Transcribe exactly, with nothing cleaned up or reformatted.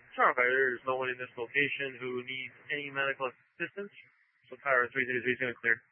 Starfighter, there's no one in this location who needs any medical assistance. So Tower three three three is going to clear.